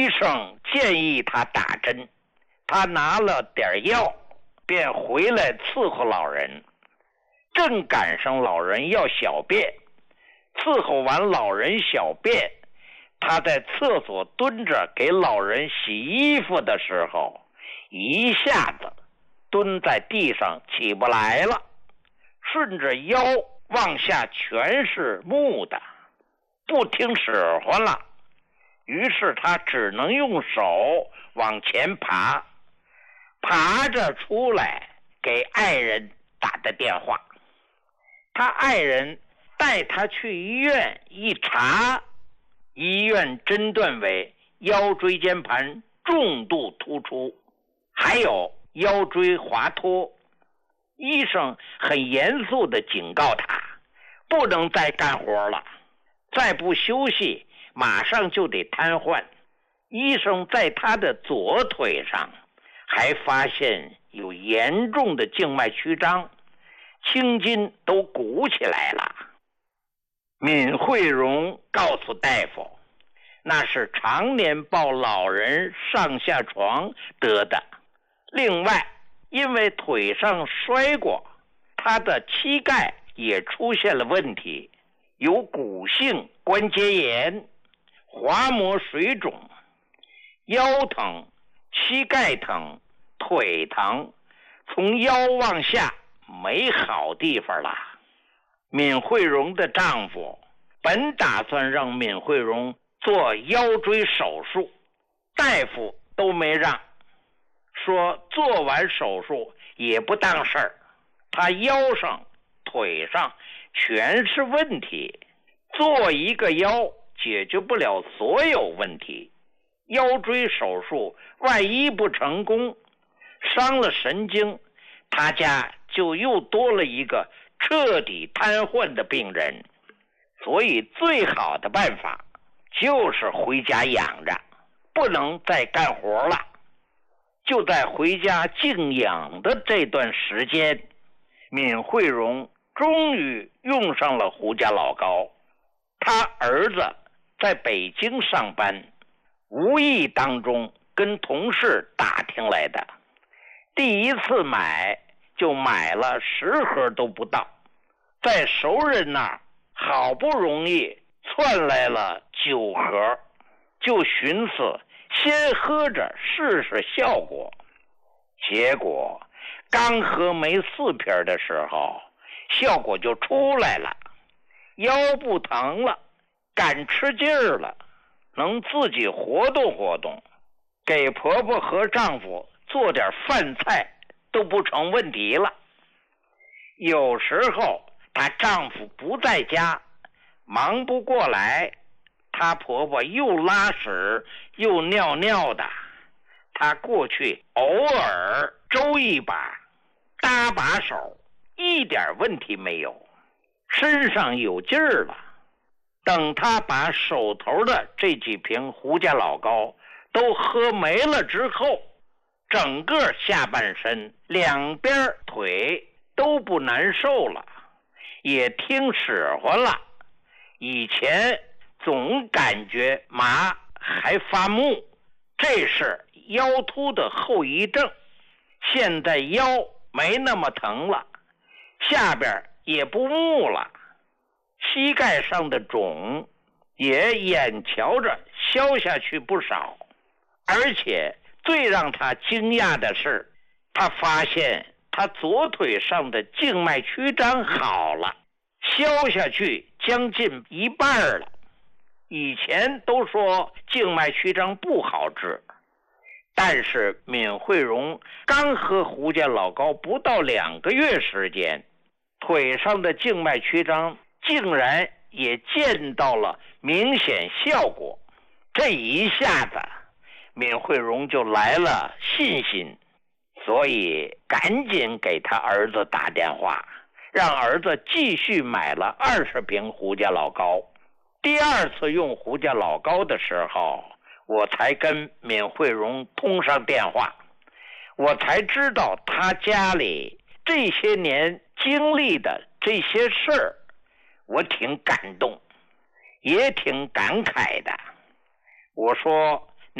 医生建议他打针，他拿了点药便回来伺候老人。正赶上老人要小便，伺候完老人小便，他在厕所蹲着给老人洗衣服的时候，一下子蹲在地上起不来了，顺着腰往下全是木的，不听使唤了。于是他只能用手往前爬，爬着出来给爱人打的电话。他爱人带他去医院一查，医院诊断为腰椎间盘重度突出，还有腰椎滑脱。医生很严肃地警告他，不能再干活了，再不休息马上就得瘫痪。医生在他的左腿上还发现有严重的静脉曲张，青筋都鼓起来了。闵惠荣告诉大夫，那是常年抱老人上下床得的。另外，因为腿上摔过，他的膝盖也出现了问题，有骨性关节炎、滑膜水肿，腰疼、膝盖疼、腿疼，从腰往下没好地方了。闵惠荣的丈夫本打算让闵惠荣做腰椎手术，大夫都没让，说做完手术也不当事儿，他腰上腿上全是问题，做一个腰解决不了所有问题。腰椎手术万一不成功，伤了神经，他家就又多了一个彻底瘫痪的病人。所以最好的办法就是回家养着，不能再干活了。就在回家静养的这段时间，闵惠荣终于用上了胡家老膏。他儿子在北京上班，无意当中跟同事打听来的，第一次买就买了10盒都不到，在熟人那儿好不容易窜来了9盒，就寻思先喝着试试效果。结果刚喝没4瓶的时候，效果就出来了，腰不疼了，敢吃劲儿了，能自己活动活动，给婆婆和丈夫做点饭菜都不成问题了。有时候她丈夫不在家，忙不过来，她婆婆又拉屎又尿尿的，她过去偶尔周一把，搭把手，一点问题没有，身上有劲儿了。等她把手头的这几瓶胡家老膏都喝没了之后，整个下半身两边腿都不难受了，也听使唤了。以前总感觉麻还发木，这是腰突的后遗症。现在腰没那么疼了，下边也不木了，膝盖上的肿也眼瞧着消下去不少。而且最让他惊讶的是，他发现他左腿上的静脉曲张好了，消下去将近一半了。以前都说静脉曲张不好治，但是闵惠荣刚喝胡家老膏不到2个月时间，腿上的静脉曲张竟然也见到了明显效果。这一下子闵惠荣就来了信心，所以赶紧给他儿子打电话，让儿子继续买了20瓶胡家老膏。第2次用胡家老膏的时候，我才跟闵惠荣通上电话，我才知道他家里这些年经历的这些事儿，我挺感动，也挺感慨的。我说